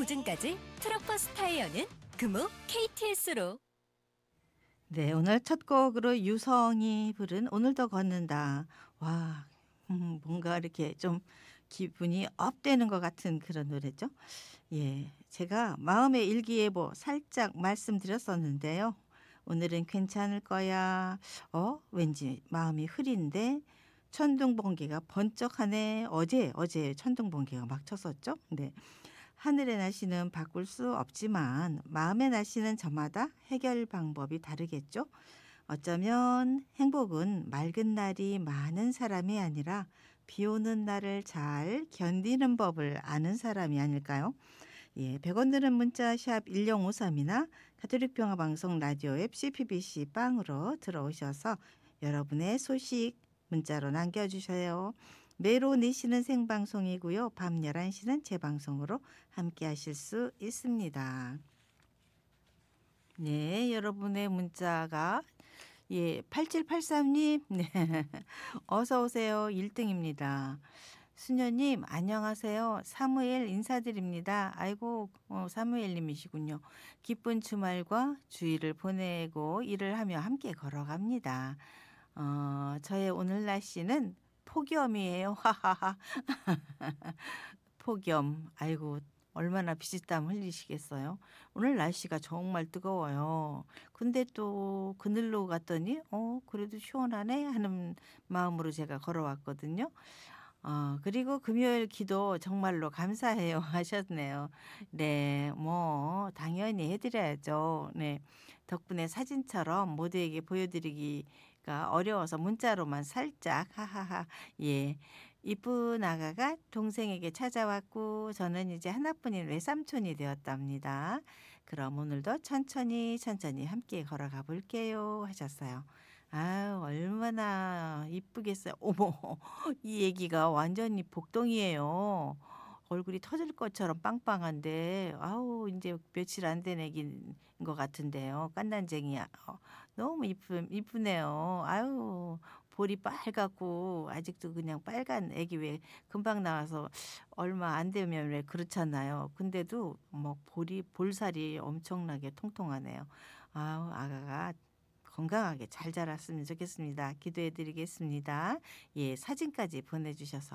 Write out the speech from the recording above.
지금까지 트럭버스 타이어는 금호 KTS로. 네, 오늘 첫 곡으로 유성이 부른 오늘도 걷는다. 와, 뭔가 이렇게 좀 기분이 업되는 것 같은 그런 노래죠. 예, 제가 마음의 일기예보 살짝 말씀드렸었는데요. 오늘은 괜찮을 거야. 왠지 마음이 흐린데 천둥번개가 번쩍하네. 어제 천둥번개가 막 쳤었죠. 네. 하늘의 날씨는 바꿀 수 없지만 마음의 날씨는 저마다 해결 방법이 다르겠죠. 어쩌면 행복은 맑은 날이 많은 사람이 아니라 비 오는 날을 잘 견디는 법을 아는 사람이 아닐까요? 예, 100원 드는 문자 샵 1053이나 가톨릭평화방송 라디오 앱 CPBC 빵으로 들어오셔서 여러분의 소식 문자로 남겨주셔요. 매일 오후 4시는 생방송이고요. 밤 11시는 재방송으로 함께 하실 수 있습니다. 네, 여러분의 문자가 8783님 네. 어서 오세요. 1등입니다. 수녀님 안녕하세요. 사무엘 인사드립니다. 아이고 사무엘님이시군요. 기쁜 주말과 주일을 보내고 일을 하며 함께 걸어갑니다. 저의 오늘 날씨는 폭염이에요. 하하하. 폭염. 아이고 얼마나 비지땀 흘리시겠어요. 오늘 날씨가 정말 뜨거워요. 근데 또 그늘로 갔더니 그래도 시원하네 하는 마음으로 제가 걸어왔거든요. 그리고 금요일 기도 정말로 감사해요 하셨네요. 네, 뭐 당연히 해드려야죠. 네, 덕분에 사진처럼 모두에게 보여드리기가 어려워서 문자로만 살짝 하하하. 예, 이쁜 아가가 동생에게 찾아왔고 저는 이제 하나뿐인 외삼촌이 되었답니다. 그럼 오늘도 천천히 함께 걸어가 볼게요 하셨어요. 아유, 얼마나 이쁘겠어요. 어머, 이 애기가 완전히 복덩이에요. 얼굴이 터질 것처럼 빵빵한데 아우 이제 며칠 안 된 애기인 것 같은데요. 깐난쟁이야. 너무 이쁘네요. 아유 볼이 빨갛고 아직도 그냥 빨간 애기 왜 금방 나와서 얼마 안 되면 왜 그렇잖아요. 근데도 뭐 볼살이 엄청나게 통통하네요. 아우 아가가 건강하게 잘 자랐으면 좋겠습니다. 기도해 드리겠습니다. 예, 사진까지 보내주셔서